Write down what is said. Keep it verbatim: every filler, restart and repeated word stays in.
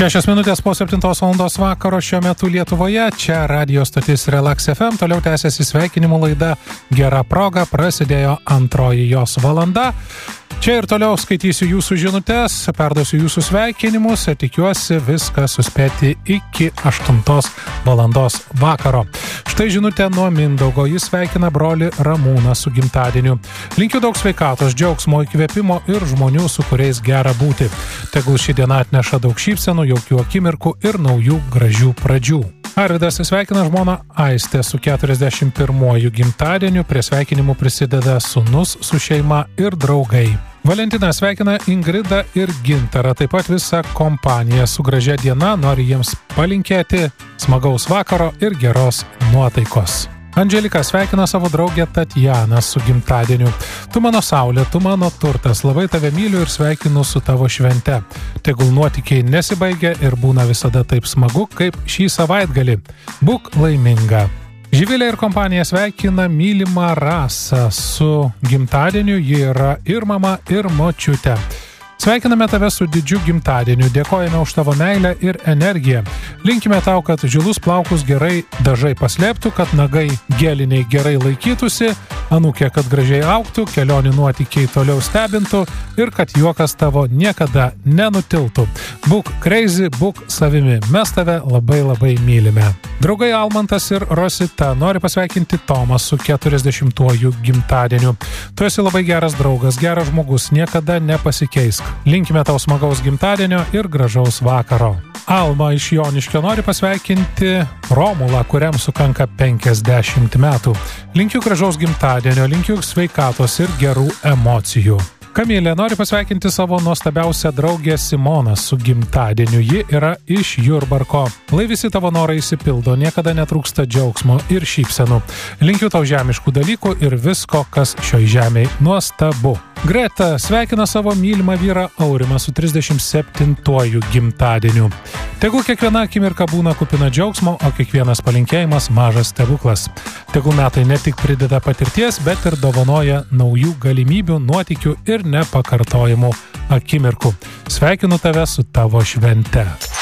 Šešios minutės po septintos valandos vakaro šiuo metu Lietuvoje. Čia radijo stotis Relax F M. Toliau tęsiasi sveikinimų laida Gera proga. Prasidėjo antroji jos valanda. Čia ir toliau skaitysiu jūsų žinutes, perduosiu jūsų sveikinimus ir tikiuosi viską suspėti iki aštuntos valandos vakaro. Štai žinutė nuo Mindaugo. Jis sveikina brolį Ramūną su gimtadieniu. Linkiu daug sveikatos, džiaugsmo, įkvėpimo ir žmonių, su kuriais gera būti. Tegul ši diena atneša daug šypsenų, jaukių akimirkų ir naujų gražių pradžių. Arvidas sveikina žmoną Aistę su keturiasdešimt pirmuoju gimtadieniu. Prie sveikinimų prisideda sūnus su šeima ir draugai. Valentina sveikina Ingridą ir Gintarą, taip pat visą kompaniją su gražia diena, nori jiems palinkėti smagaus vakaro ir geros nuotaikos. Andželika sveikina savo draugę Tatjaną su gimtadieniu. Tu mano saulė, tu mano turtas, labai tave myliu ir sveikinu su tavo švente. Tegul nuotykiai nesibaigia ir būna visada taip smagu, kaip šį savaitgalį. Būk laiminga. Živilė ir kompanija sveikina mylimą Rasą su gimtadieniu, ji yra ir mama, ir močiutė. Sveikiname tave su didžiu gimtadieniu, dėkojame už tavo meilę ir energiją. Linkime tau, kad žilus plaukus gerai dažai paslėptų, kad nagai geliniai gerai laikytųsi, anūkė, kad gražiai augtų, kelionių nuotykiai toliau stebintų ir kad juokas tavo niekada nenutiltų. Būk crazy, būk savimi, mes tave labai labai mylime. Draugai Almantas ir Rosita nori pasveikinti Tomą su keturiasdešimtuoju gimtadieniu. Tu esi labai geras draugas, geras žmogus, niekada nepasikeisk. Linkime tau smagaus gimtadienio ir gražaus vakaro. Alma iš Joniškio nori pasveikinti Romulą, kuriam sukanka penkiasdešimt metų. Linkiu gražaus gimtadienio, linkiu sveikatos ir gerų emocijų. Kamilė nori pasveikinti savo nuostabiausią draugę Simoną su gimtadieniu. Ji yra iš Jurbarko. Lai visi tavo norai išsipildo, niekada netrūksta džiaugsmo ir šypsenų. Linkiu tau žemiškų dalykų ir visko, kas šioj žemėj nuostabu. Greta sveikina savo mylimą vyrą Aurimą su trisdešimt septintuoju gimtadieniu. Tegul kiekviena akimirka būna kupina džiaugsmo, o kiekvienas palinkėjimas mažas stebuklas. Tegul metai ne tik prideda patirties, bet ir dovanoja naujų galimybių, nuotykių ir nepakartojimų akimirkų. Sveikinu tave su tavo švente.